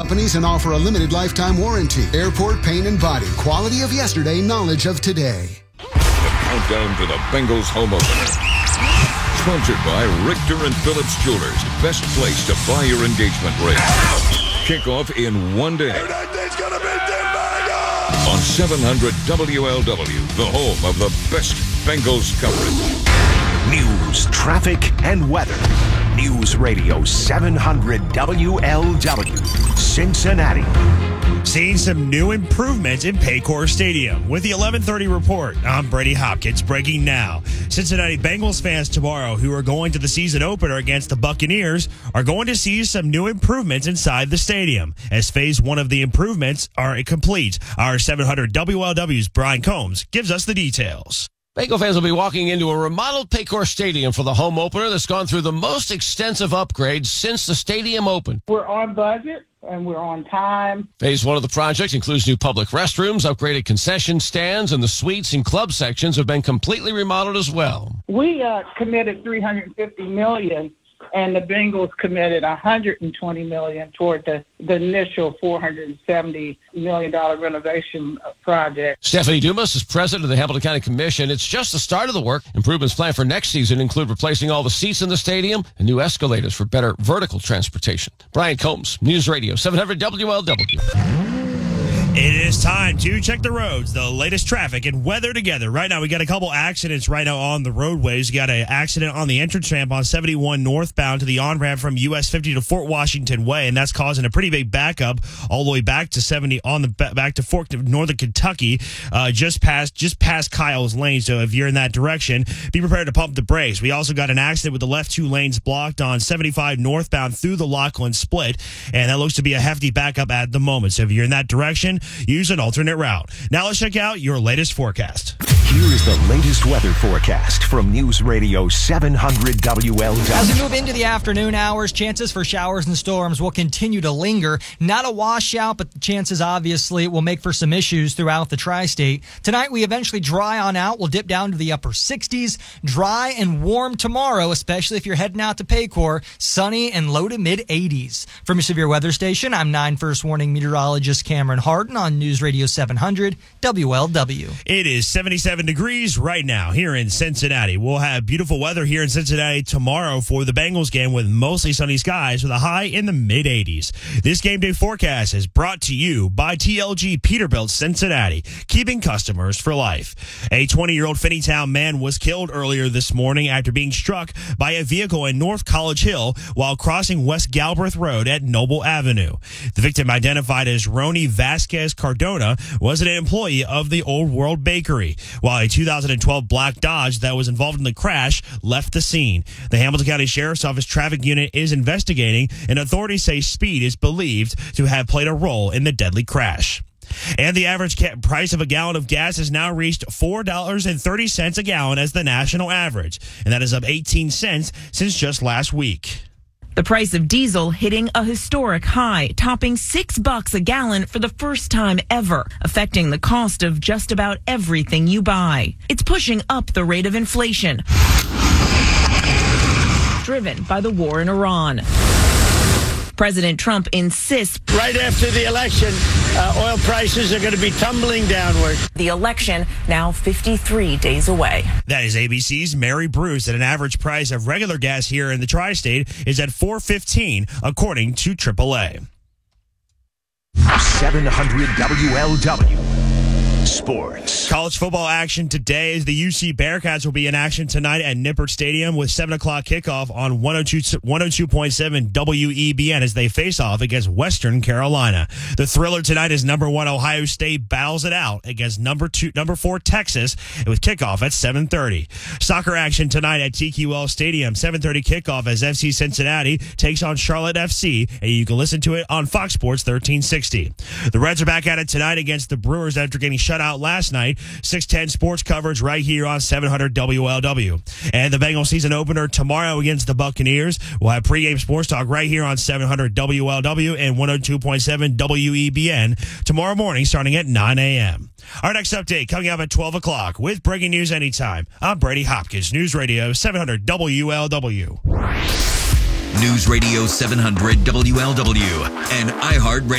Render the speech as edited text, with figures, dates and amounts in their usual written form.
companies and offer a limited lifetime warranty. Airport Paint and Body. Quality of yesterday, knowledge of today. The countdown to the Bengals home opener. Sponsored by Richter and Phillips Jewelers. Best place to buy your engagement ring. Kickoff in one day. It's gonna be On 700 WLW, the home of the best Bengals coverage. News, traffic, and weather. News Radio 700 WLW, Cincinnati. Seeing some new improvements in Paycor Stadium. With the 11:30 report, I'm Brady Hopkins. Breaking now. Cincinnati Bengals fans tomorrow who are going to the season opener against the Buccaneers are going to see some new improvements inside the stadium, as phase one of the improvements are complete. Our 700 WLW's Brian Combs gives us the details. Bengal fans will be walking into a remodeled Paycor Stadium for the home opener that's gone through the most extensive upgrades since the stadium opened. We're on budget and we're on time. Phase one of the project includes new public restrooms, upgraded concession stands, and the suites and club sections have been completely remodeled as well. We committed $350 million, and the Bengals committed $120 million toward the initial $470 million renovation project. Stephanie Dumas is president of the Hamilton County Commission. It's just the start of the work. Improvements planned for next season include replacing all the seats in the stadium and new escalators for better vertical transportation. Brian Combs, News Radio 700 WLW. It is time to check the roads, the latest traffic and weather together. Right now, we got a couple accidents right now on the roadways. We got an accident on the entrance ramp on 71 northbound to the on-ramp from US 50 to Fort Washington Way, and that's causing a pretty big backup all the way back to 70 on the back to Fork, Northern Kentucky, just past Kyle's Lane. So if you're in that direction, be prepared to pump the brakes. We also got an accident with the left two lanes blocked on 75 northbound through the Lachlan Split, and that looks to be a hefty backup at the moment. So if you're in that direction, use an alternate route. Now let's check out your latest forecast. Here is the latest weather forecast from News Radio 700 WLW. As we move into the afternoon hours, chances for showers and storms will continue to linger. Not a washout, but the chances obviously will make for some issues throughout the tri-state. Tonight we eventually dry on out. We'll dip down to the upper 60s. Dry and warm tomorrow, especially if you're heading out to Paycor. Sunny and low to mid 80s. From your severe weather station, I'm 9 First Warning meteorologist Cameron Harden on News Radio 700 WLW. It is 77 degrees right now here in Cincinnati. We'll have beautiful weather here in Cincinnati tomorrow for the Bengals game with mostly sunny skies with a high in the mid-80s. This game day forecast is brought to you by TLG Peterbilt Cincinnati, keeping customers for life. A 20-year-old Finneytown man was killed earlier this morning after being struck by a vehicle in North College Hill while crossing West Galbraith Road at Noble Avenue. The victim, identified as Roni Vasquez Cardona, was an employee of the Old World Bakery, while a 2012 black Dodge that was involved in the crash left the scene. The Hamilton County Sheriff's Office traffic unit is investigating, and authorities say speed is believed to have played a role in the deadly crash. And the average price of a gallon of gas has now reached $4.30 a gallon as the national average, and that is up 18 cents since just last week. The price of diesel hitting a historic high, topping $6 a gallon for the first time ever, affecting the cost of just about everything you buy. It's pushing up the rate of inflation, driven by the war in Iran. President Trump insists right after the election, oil prices are going to be tumbling downward. The election now 53 days away. That is ABC's Mary Bruce. At an average price of regular gas here in the tri-state is at $4.15, according to AAA. 700 WLW. Sports. College football action today is the UC Bearcats will be in action tonight at Nippert Stadium with 7 o'clock kickoff on 102.7 WEBN as they face off against Western Carolina. The thriller tonight is number 1 Ohio State battles it out against number 4 Texas with kickoff at 7:30. Soccer action tonight at TQL Stadium, 7:30 kickoff as FC Cincinnati takes on Charlotte FC, and you can listen to it on Fox Sports 1360. The Reds are back at it tonight against the Brewers after getting shut out last night. 610 sports coverage right here on 700 WLW. And the Bengals season opener tomorrow against the Buccaneers. We'll have pregame sports talk right here on 700 WLW and 102.7 WEBN tomorrow morning starting at 9 a.m. Our next update coming up at 12 o'clock with breaking news anytime. I'm Brady Hopkins, News Radio 700 WLW. News Radio 700 WLW and iHeart Radio.